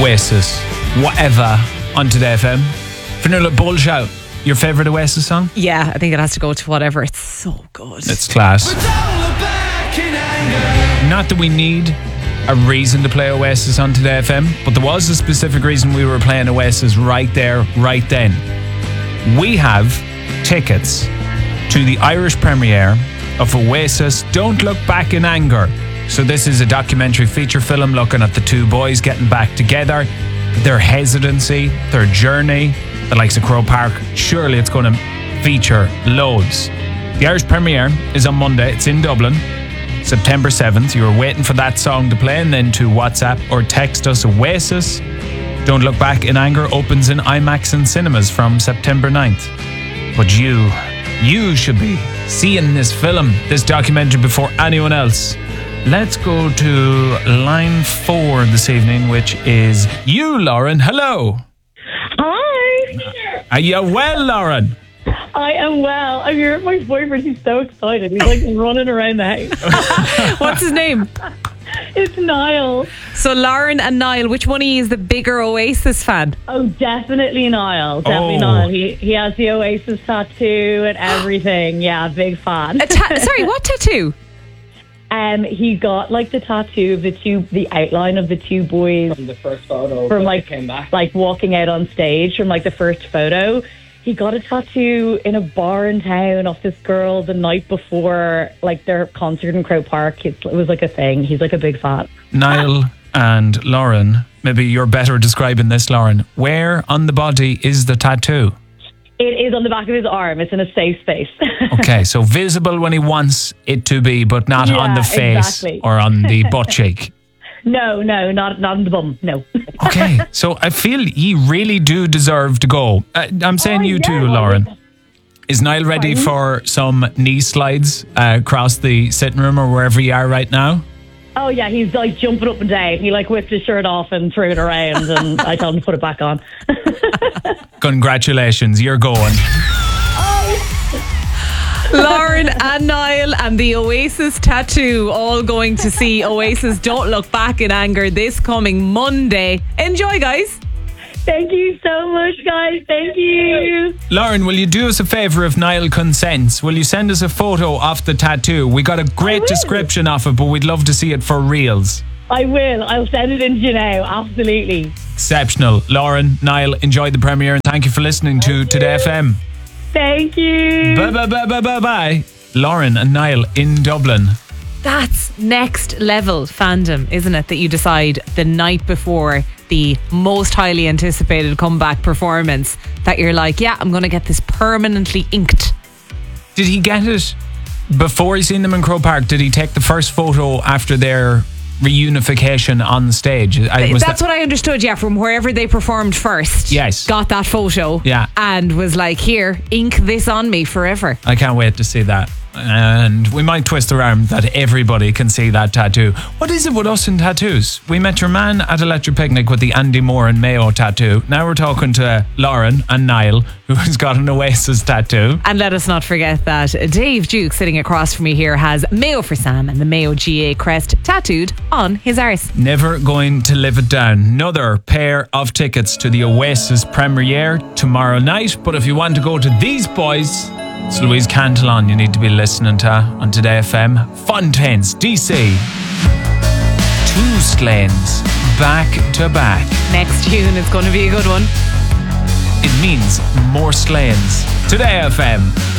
Oasis, Whatever, on Today FM. Fionnuala, Bull Shout, your favourite Oasis song? Yeah, I think it has to go to Whatever. It's so good. It's class. Not that we need a reason to play Oasis on Today FM, but there was a specific reason we were playing Oasis right there, right then. We have tickets to the Irish premiere of Oasis Don't Look Back in Anger. So this is a documentary feature film looking at the two boys getting back together, their hesitancy, their journey, the likes of Croke Park. Surely it's going to feature loads. The Irish premiere is on Monday. It's in Dublin, September 7th. You're waiting for that song to play, and then to WhatsApp or text us. Oasis Don't Look Back in Anger opens in IMAX and cinemas from September 9th. But you should be seeing this film, this documentary, before anyone else. Let's go to line 4 this evening, which is you, Lauren. Hello. Hi. Are you well, Lauren? I am well. I'm here with my boyfriend. He's so excited. He's like running around the house. What's his name? It's Niall. So Lauren and Niall, which one of you is the bigger Oasis fan? Oh, definitely Niall. Definitely Niall. He has the Oasis tattoo and everything. Yeah, big fan. Sorry, what tattoo? He got like the tattoo of the outline of the two boys from the first photo. From like came back, like walking out on stage from like the first photo. He got a tattoo in a bar in town of this girl the night before like their concert in Croke Park. It was like a thing. He's like a big fan. Niall and Lauren, maybe you're better describing this, Lauren. Where on the body is the tattoo? It is on the back of his arm. It's in a safe space. Okay, so visible when he wants it to be, but not on the face or on the butt cheek. No, not on the bum. No. Okay, so I feel you really do deserve to go. I'm saying you too, Lauren. Is Niall ready for some knee slides across the sitting room or wherever you are right now? Oh yeah, he's like jumping up and down. He like whipped his shirt off and threw it around, and I told him to put it back on. Congratulations, you're going. Lauren and Niall and the Oasis tattoo all going to see Oasis Don't Look Back in Anger this coming Monday. Enjoy, guys. Thank you so much, guys. Thank you. Lauren, will you do us a favour if Niall consents? Will you send us a photo of the tattoo? We got a great description of it, but we'd love to see it for reals. I will. I'll send it in to you now. Absolutely. Exceptional. Lauren, Niall, enjoy the premiere and thank you for listening to Today FM. Thank you. Bye. Lauren and Niall in Dublin. That's next level fandom, isn't it? That you decide the night before the most highly anticipated comeback performance that you're like, yeah, I'm going to get this permanently inked. Did he get it before he seen them in Croke Park? Did he take the first photo after their reunification on stage? That's what I understood, yeah, from wherever they performed first. Yes. Got that photo. Yeah. And was like, here, ink this on me forever. I can't wait to see that. And we might twist our arm that everybody can see that tattoo. What is it with us and tattoos? We met your man at Electric Picnic with the Andy Moore and Mayo tattoo. Now we're talking to Lauren and Niall, who's got an Oasis tattoo. And let us not forget that Dave Duke, sitting across from me here, has Mayo for Sam and the Mayo GA crest tattooed on his arse. Never going to live it down. Another pair of tickets to the Oasis premiere tomorrow night. But if you want to go to these boys, it's Louise Cantillon you need to be listening to on Today FM. Fontaines, DC. Two Slains back to back. Next tune is going to be a good one. It means more Slains. Today FM.